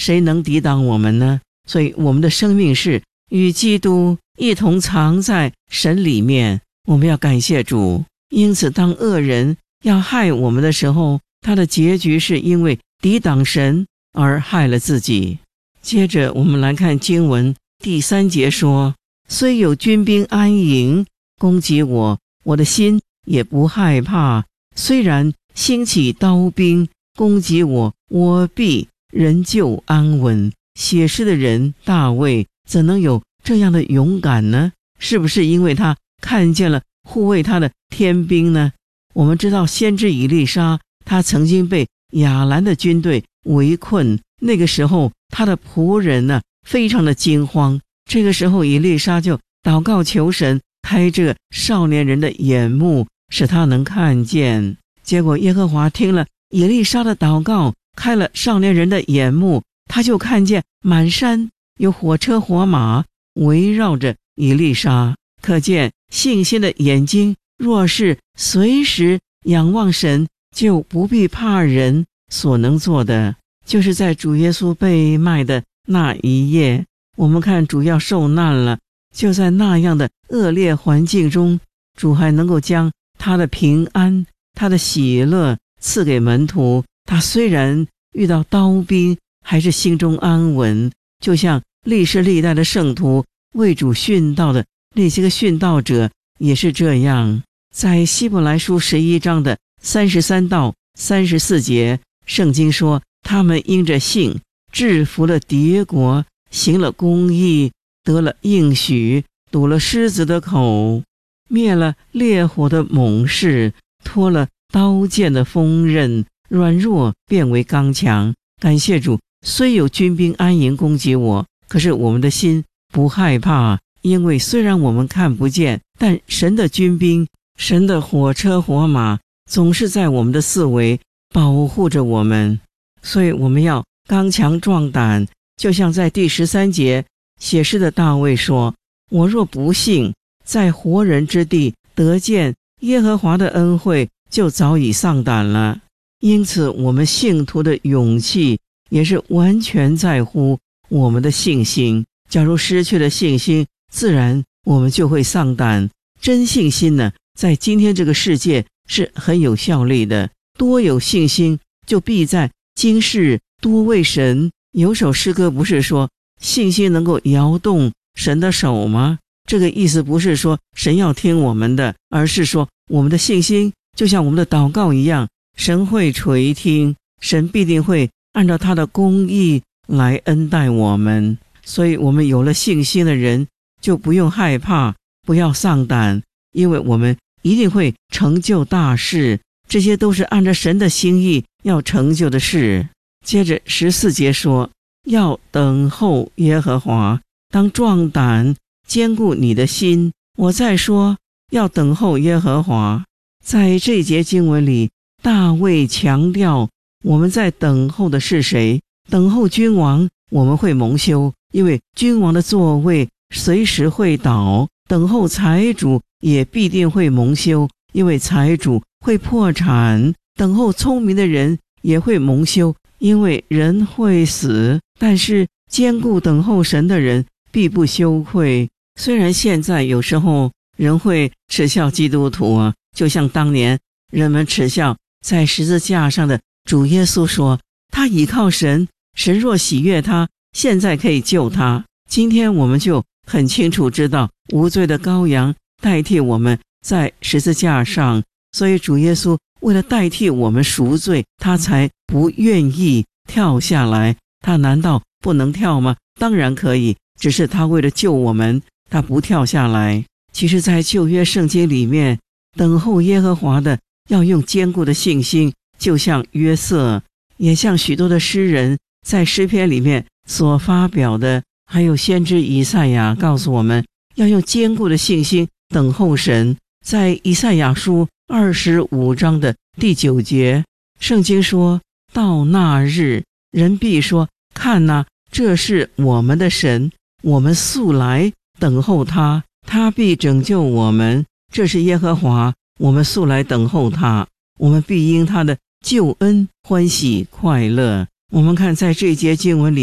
谁能抵挡我们呢？所以我们的生命是与基督一同藏在神里面，我们要感谢主。因此当恶人要害我们的时候，他的结局是因为抵挡神而害了自己。接着我们来看经文第3节说，虽有军兵安营攻击我，我的心也不害怕，虽然兴起刀兵攻击我，我必仍旧安稳。写诗的人大卫怎能有这样的勇敢呢？是不是因为他看见了护卫他的天兵呢？我们知道先知以利沙，他曾经被亚兰的军队围困，那个时候他的仆人呢非常的惊慌。这个时候以利沙就祷告求神开这个少年人的眼目，使他能看见。结果耶和华听了以利沙的祷告，开了少年人的眼目，他就看见满山有火车火马围绕着以利沙。可见信心的眼睛若是随时仰望神，就不必怕人所能做的。就是在主耶稣被卖的那一夜，我们看主要受难了，就在那样的恶劣环境中，主还能够将他的平安他的喜乐赐给门徒。他虽然遇到刀兵，还是心中安稳，就像历世历代的圣徒为主殉道的那些个殉道者也是这样。在希伯来书11章的33到34节，圣经说，他们因着信制服了敌国，行了公义，得了应许，堵了狮子的口，灭了烈火的猛士，脱了刀剑的锋刃，软弱变为刚强。感谢主，虽有军兵安营攻击我，可是我们的心不害怕，因为虽然我们看不见，但神的军兵，神的火车火马总是在我们的四围保护着我们。所以我们要刚强壮胆，就像在第13节写诗的大卫说，我若不信在活人之地得见耶和华的恩惠，就早已丧胆了。因此我们信徒的勇气也是完全在乎我们的信心。假如失去了信心，自然我们就会丧胆。真信心呢，在今天这个世界是很有效力的。多有信心，就必在今世多为神。有首诗歌不是说信心能够摇动神的手吗？这个意思不是说神要听我们的，而是说我们的信心就像我们的祷告一样，神会垂听，神必定会按照他的公义来恩待我们。所以我们有了信心的人就不用害怕，不要丧胆，因为我们一定会成就大事，这些都是按照神的心意要成就的事。接着14节说，要等候耶和华，当壮胆，坚固你的心。我再说，要等候耶和华。在这节经文里，大卫强调我们在等候的是谁？等候君王，我们会蒙羞，因为君王的座位随时会倒；等候财主也必定会蒙羞，因为财主会破产；等候聪明的人也会蒙羞，因为人会死。但是坚固等候神的人必不羞愧。虽然现在有时候人会耻笑基督徒啊，就像当年人们耻笑在十字架上的主耶稣说，他倚靠神，神若喜悦他，现在可以救他。今天我们就很清楚知道，无罪的羔羊代替我们在十字架上，所以主耶稣为了代替我们赎罪，他才不愿意跳下来。他难道不能跳吗？当然可以，只是他为了救我们，他不跳下来。其实在旧约圣经里面，等候耶和华的要用坚固的信心，就像约瑟，也像许多的诗人在诗篇里面所发表的，还有先知以赛亚告诉我们要用坚固的信心等候神。在以赛亚书25章的第9节，圣经说，到那日，人必说，看哪，这是我们的神，我们素来等候他，他必拯救我们。这是耶和华，我们素来等候他，我们必因他的救恩欢喜快乐。我们看在这节经文里